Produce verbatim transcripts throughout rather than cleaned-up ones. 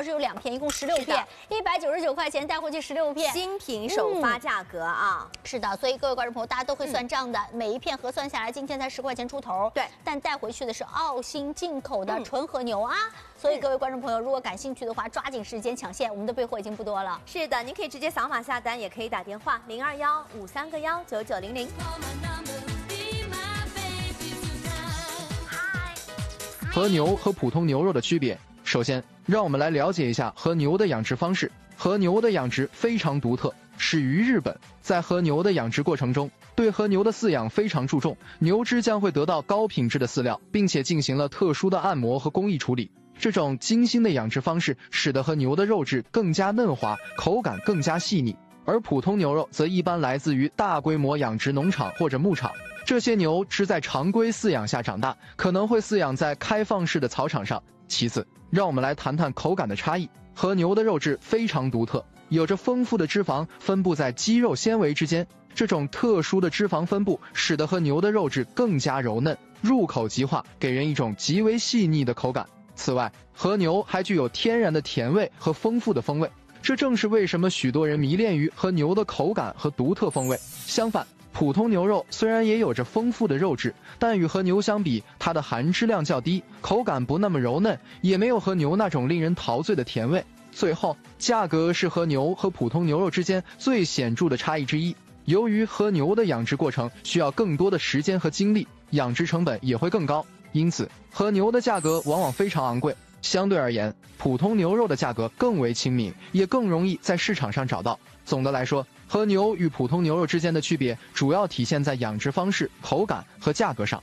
是有两片，一共十六片，一百九十九块钱带回去十六片， 新品首发价格啊、 嗯！是的，所以各位观众朋友，大家都会算账的，嗯、每一片核算下来，今天才十块钱出头。 对， 但带回去的是澳新进口的纯和牛啊。嗯 所以各位观众朋友，如果感兴趣的话，抓紧时间抢线，我们的备货已经不多了。 是的，您可以直接扫码下单，也可以打电话零二幺五三个幺九九零零。 和牛和普通牛肉的区别，首先让我们来了解一下和牛的养殖方式。和牛的养殖非常独特，始于日本。在和牛的养殖过程中，对和牛的饲养非常注重，牛只将会得到高品质的饲料，并且进行了特殊的按摩和工艺处理。 这种精心的养殖方式，使得和牛的肉质更加嫩滑，口感更加细腻。而普通牛肉则一般来自于大规模养殖农场或者牧场，这些牛只在常规饲养下长大，可能会饲养在开放式的草场上。其次，让我们来谈谈口感的差异。和牛的肉质非常独特，有着丰富的脂肪分布在肌肉纤维之间，这种特殊的脂肪分布使得和牛的肉质更加柔嫩，入口即化，给人一种极为细腻的口感。 此外，和牛还具有天然的甜味和丰富的风味，这正是为什么许多人迷恋于和牛的口感和独特风味。相反，普通牛肉虽然也有着丰富的肉质，但与和牛相比，它的含脂量较低，口感不那么柔嫩，也没有和牛那种令人陶醉的甜味。最后，价格是和牛和普通牛肉之间最显著的差异之一。由于和牛的养殖过程需要更多的时间和精力，养殖成本也会更高。 因此，和牛的价格往往非常昂贵。相对而言，普通牛肉的价格更为亲民，也更容易在市场上找到。总的来说，和牛与普通牛肉之间的区别主要体现在养殖方式、口感和价格上。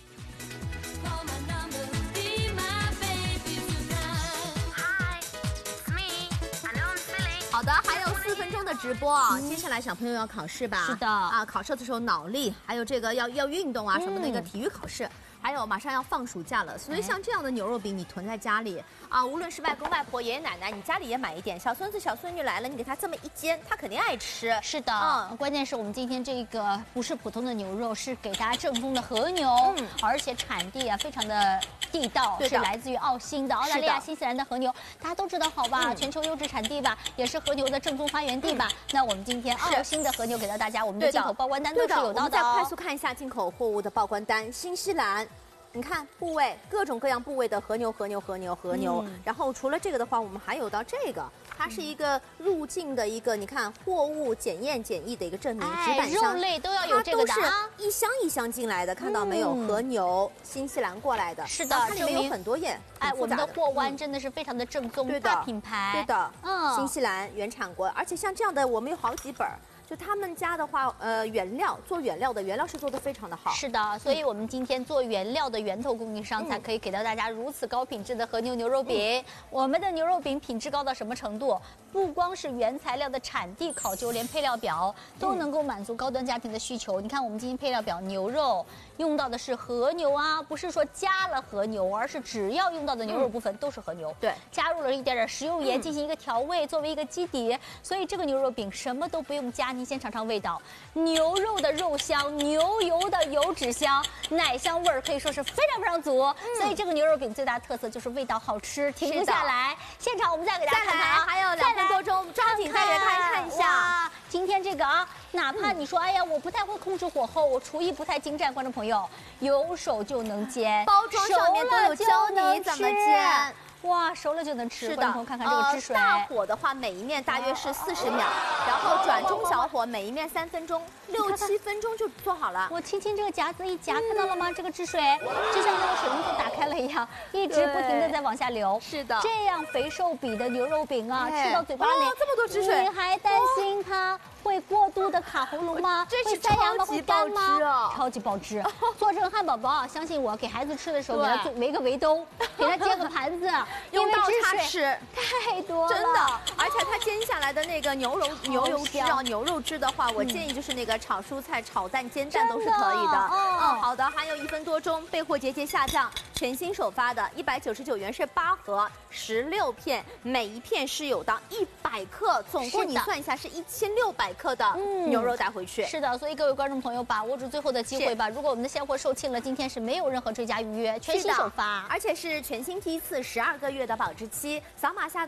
好的，还有四分钟的直播啊！嗯、接下来小朋友要考试吧？ 是的啊，考试的时候脑力，还有这个要要运动啊什么那个体育考试。 还有马上要放暑假了，所以像这样的牛肉饼你囤在家里啊，无论是外公外婆、爷爷奶奶，你家里也买一点。小孙子、小孙女来了，你给他这么一煎，他肯定爱吃。 是的，嗯，关键是我们今天这个不是普通的牛肉，是给大家正宗的和牛，嗯，而且产地啊非常的地道，是来自于澳新的澳大利亚、新西兰的和牛，大家都知道好吧？嗯、全球优质产地吧，也是和牛的正宗发源地吧。嗯、那我们今天澳新的和牛给到大家，我们的进口报关单都是有到的、哦。 我们再快速看一下进口货物的报关单，新西兰。 你看部位，各种各样部位的和牛、和牛、和牛、和牛。嗯、然后除了这个的话，我们还有到这个，它是一个入境的一个，你看货物检验检疫的一个证明，纸板箱， 肉类都要有这个的啊， 一箱一箱进来的，看到没有？嗯、和牛，新西兰过来的， 是的， 它里面有很多页。 哎，我们的货湾真的是非常的正宗， 对的， 大品牌， 对的，嗯，新西兰原产国，而且像这样的我们有好几本。 就他们家的话，呃，原料做原料的原料是做的非常的好。 是的，所以我们今天做原料的源头供应商才可以给到大家如此高品质的和牛牛肉饼。嗯、我们的牛肉饼品质高到什么程度？不光是原材料的产地考究，连配料表都能够满足高端家庭的需求。嗯、你看，我们今天配料表，牛肉用到的是和牛啊，不是说加了和牛，而是只要用到的牛肉部分都是和牛。 对、嗯， 加入了一点点食用盐进行一个调味，作为一个基底，所以这个牛肉饼什么都不用加。 您先尝尝味道，牛肉的肉香，牛油的油脂香，奶香味儿可以说是非常非常足。嗯、所以这个牛肉饼最大的特色就是味道好吃，停不下来。现场我们再给大家看看啊， 还有两分多钟，抓紧再给大家看一下。 今天这个啊，哪怕你说、嗯、哎呀，我不太会控制火候，我厨艺不太精湛，观众朋友有手就能煎， 包装上面都有教你怎么煎。 哇，熟了就能吃。观众朋友看看这个汁水。 呃、大火的话，每一面大约是四十秒，然后转中小火，每一面三分钟，六七分钟就做好了。 我轻轻这个夹子一夹，看到了吗？这个汁水就像那个水龙头打开了一样，一直不停的在往下流。 是的， 这样肥瘦比的牛肉饼啊，吃到嘴巴里， 这么多汁水， 你还担心它会过度的卡喉咙吗？ 这是塞牙吗？会干吗？ 哦、 超级爆汁！做成汉堡包啊，相信我，给孩子吃的时候给他围个围兜，给他接个盘子， 用刀叉吃太多了， 真的。而且它煎下来的那个牛肉牛油汁啊，牛肉汁的话，我建议就是那个炒蔬菜、炒蛋、煎蛋都是可以的。嗯，好的，还有一分多钟，备货节节下降，全新首发的一百九十九元是八盒，十六片，每一片是有到一百克，总共你算一下是一千六百克的牛肉带回去。 是的，所以各位观众朋友，把握住最后的机会吧。如果我们的现货售罄了，今天是没有任何追加预约，全新首发， 而且是全新批次十二个月的保质期，扫码下。